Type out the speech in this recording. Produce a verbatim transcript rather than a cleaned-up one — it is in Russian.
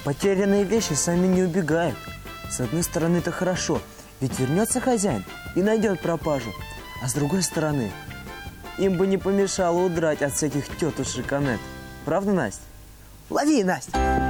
Потерянные вещи сами не убегают. С одной стороны, это хорошо, ведь вернется хозяин и найдет пропажу. А с другой стороны, им бы не помешало удрать от всяких тетушек Анет. Правда, Настя? Лови, Настя!